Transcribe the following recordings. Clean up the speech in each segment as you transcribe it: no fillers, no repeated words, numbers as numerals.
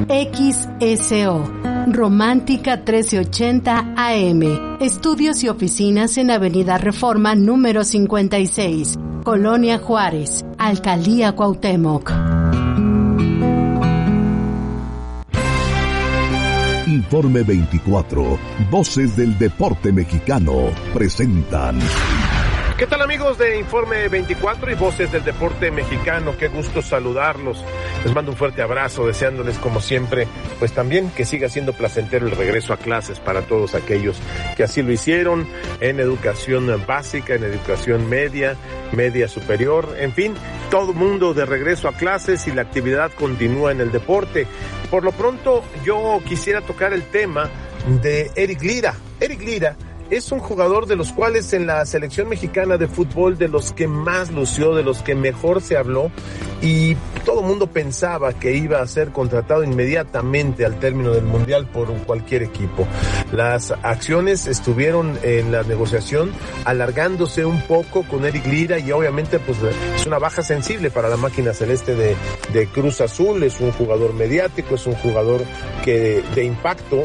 XSO, Romántica 1380 AM. Estudios y oficinas en Avenida Reforma número 56, Colonia Juárez, Alcaldía Cuauhtémoc. Informe 24, Voces del Deporte Mexicano, presentan. ¿Qué tal, amigos de Informe 24 y Voces del Deporte Mexicano? Qué gusto saludarlos. Les mando un fuerte abrazo, deseándoles como siempre, pues también que siga siendo placentero el regreso a clases para todos aquellos que así lo hicieron en educación básica, en educación media, media superior, en fin, todo mundo de regreso a clases y la actividad continúa en el deporte. Por lo pronto, yo quisiera tocar el tema de Eric Lira. Eric Lira es un jugador de los cuales en la selección mexicana de fútbol, de los que más lució, de los que mejor se habló, y todo el mundo pensaba que iba a ser contratado inmediatamente al término del Mundial por cualquier equipo. Las acciones estuvieron en la negociación alargándose un poco con Eric Lira y obviamente pues es una baja sensible para la máquina celeste de Cruz Azul. Es un jugador mediático, es un jugador que de impacto,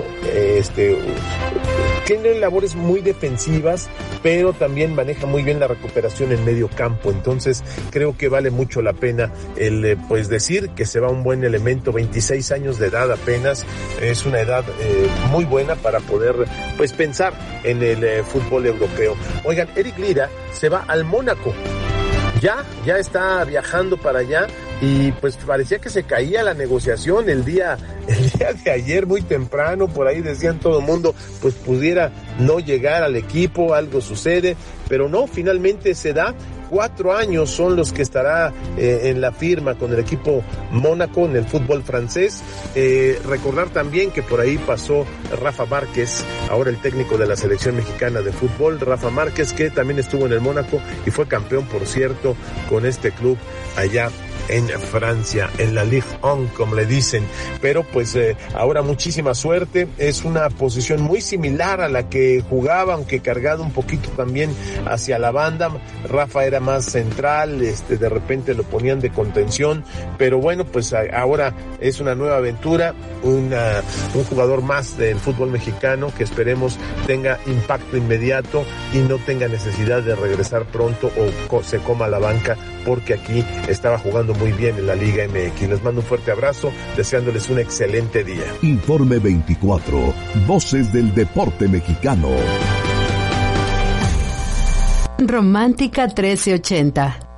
tiene labores muy defensivas, pero también maneja muy bien la recuperación en medio campo. Entonces creo que vale mucho la pena el pues decir que se va un buen elemento, 26 años de edad apenas, es una edad muy buena para poder pues pensar en el fútbol europeo. Oigan, Eric Lira se va al Mónaco. Ya está viajando para allá y pues parecía que se caía la negociación el día de ayer muy temprano, por ahí decían todo el mundo, pues pudiera no llegar al equipo, algo sucede, pero no, finalmente se da. 4 años son los que estará en la firma con el equipo Mónaco en el fútbol francés. Recordar también que por ahí pasó Rafa Márquez, ahora el técnico de la selección mexicana de fútbol, Rafa Márquez, que también estuvo en el Mónaco y fue campeón, por cierto, con este club allá en Francia, en la Ligue 1, como le dicen. Pero pues ahora muchísima suerte. Es una posición muy similar a la que jugaba, aunque cargado un poquito también hacia la banda. Rafa era más central, de repente lo ponían de contención, pero bueno, pues ahora es una nueva aventura, un jugador más del fútbol mexicano que esperemos tenga impacto inmediato y no tenga necesidad de regresar pronto o se coma la banca, porque aquí estaba jugando muy bien en la Liga MX. Les mando un fuerte abrazo, deseándoles un excelente día. Informe 24, Voces del Deporte Mexicano. Romántica 1380.